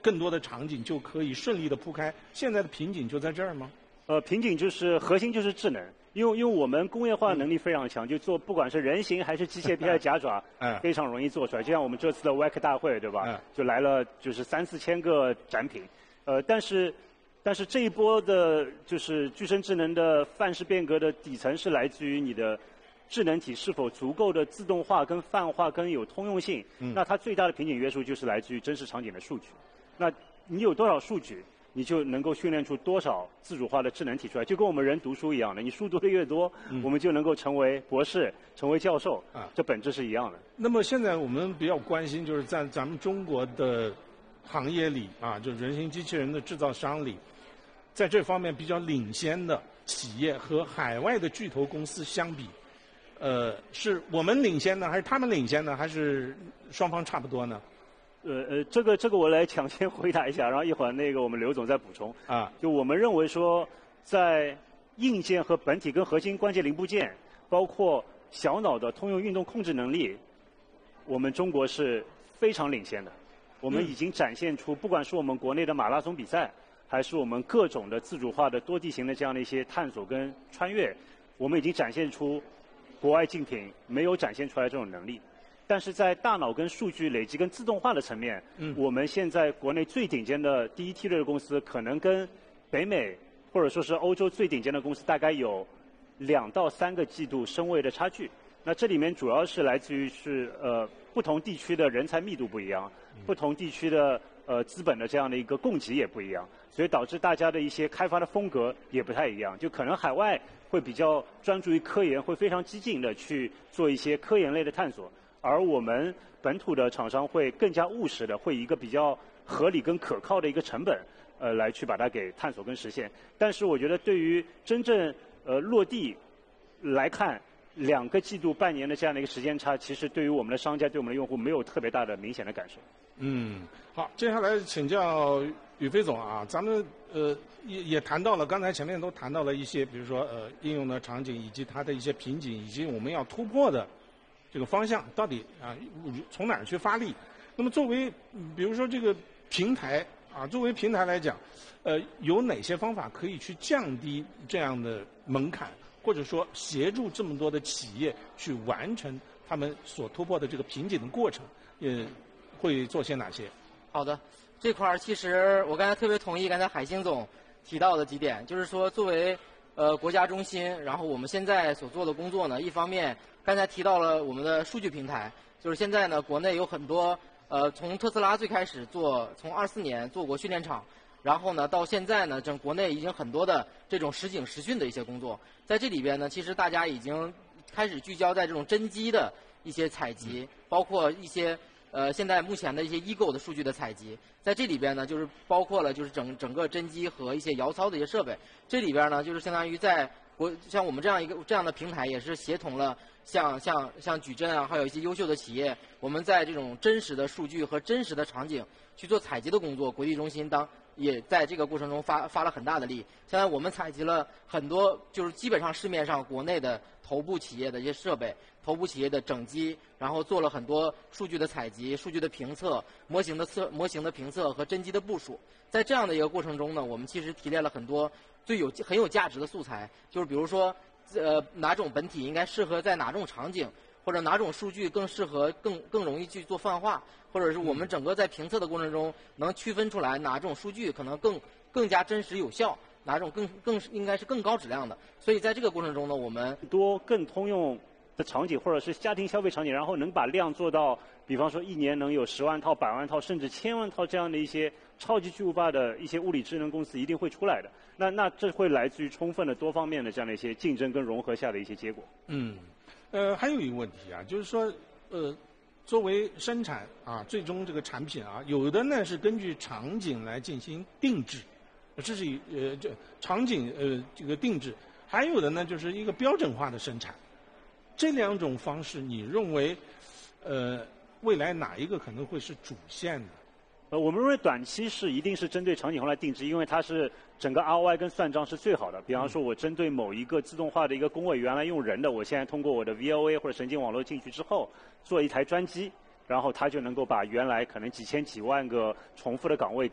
更多的场景就可以顺利的铺开。现在的瓶颈就在这儿吗？ 瓶颈就是核心就是智能，因为我们工业化能力非常强，就做不管是人形还是机械臂还是夹爪，非常容易做出来。就像我们这次的 WEC 大会，对吧？就来了就是3、4千个展品，但是这一波的就是具身智能的范式变革的底层是来自于你的智能体是否足够的自动化跟泛化跟有通用性。那它最大的瓶颈约束就是来自于真实场景的数据。那你有多少数据？你就能够训练出多少自主化的智能体出来，就跟我们人读书一样的，你书读的越多，我们就能够成为博士、成为教授，这本质是一样的。 那么现在我们比较关心，就是在咱们中国的行业里啊，就人形机器人的制造商里，在这方面比较领先的企业和海外的巨头公司相比，是我们领先呢，还是他们领先呢，还是双方差不多呢？ 这个我来抢先回答一下，然后一会儿那个我们刘总再补充。就我们认为说，在硬件和本体跟核心关键零部件，包括小脑的通用运动控制能力，我们中国是非常领先的。我们已经展现出，不管是我们国内的马拉松比赛，还是我们各种的自主化的多地形的这样的一些探索跟穿越，我们已经展现出国外竞品没有展现出来这种能力。但是在大脑跟数据累积跟自动化的层面，我们现在国内最顶尖的第一梯队的公司，可能跟北美或者说是欧洲最顶尖的公司大概有2到3个季度升位的差距。那这里面主要是来自于不同地区的人才密度不一样，不同地区的资本的这样的一个供给也不一样，所以导致大家的一些开发的风格也不太一样。就可能海外会比较专注于科研，会非常激进的去做一些科研类的探索。而我们本土的厂商会更加务实的，会以一个比较合理跟可靠的一个成本，来去把它给探索跟实现。但是我觉得对于真正落地来看，2个季度、半年的这样的一个时间差，其实对于我们的商家、对我们的用户没有特别大的明显的感受。 好，接下来请教宇飞总啊，咱们也谈到了，刚才前面都谈到了一些，比如说应用的场景以及它的一些瓶颈，以及我们要突破的这个方向到底从哪儿去发力？那么作为比如说这个平台啊，作为平台来讲，有哪些方法可以去降低这样的门槛，或者说协助这么多的企业去完成他们所突破的这个瓶颈的过程？会做些哪些？ 好的，这块儿其实我刚才特别同意刚才海星总提到的几点，就是说作为国家中心，然后我们现在所做的工作呢，一方面刚才提到了我们的数据平台，就是现在呢国内有很多从特斯拉最开始从24年做过训练场，然后呢到现在呢国内已经很多的这种实景实训的一些工作，在这里边呢其实大家已经开始聚焦在这种真机的一些采集，包括一些现在目前的一些eGo的数据的采集，在这里边呢，就是包括了就是整个真机和一些摇操的一些设备。这里边呢，就是相当于像我们这样的平台，也是协同了像矩阵啊，还有一些优秀的企业，我们在这种真实的数据和真实的场景去做采集的工作。国际中心也在这个过程中发了很大的力。现在我们采集了很多，就是基本上市面上国内的头部企业的一些设备。头部企业的整机，然后做了很多数据的采集、数据的评测、模型的评测和真机的部署。在这样的一个过程中呢，我们其实提炼了很多很有价值的素材，就是比如说，哪种本体应该适合在哪种场景，或者哪种数据更适合更容易去做泛化，或者是我们整个在评测的过程中能区分出来哪种数据可能更加真实有效，哪种更应该是更高质量的。所以在这个过程中呢，我们更通用的场景，或者是家庭消费场景，然后能把量做到，比方说1年能有10万套、100万套，甚至1000万套这样的一些超级巨无霸的一些物理智能公司一定会出来的。那这会来自于充分的多方面的这样的一些竞争跟融合下的一些结果。 还有一个问题啊，就是说作为生产啊，最终这个产品啊，有的呢是根据场景来进行定制，这是这场景这个定制，还有的呢就是一个标准化的生产。这2种方式，你认为，未来哪一个可能会是主线呢？ 我们认为短期一定是针对场景后来定制，因为它是整个 ROI 跟算账是最好的。比方说，我针对某一个自动化的一个工位，原来用人的，我现在通过我的 VOA 或者神经网络进去之后，做一台专机，然后它就能够把原来可能几千几万个重复的岗位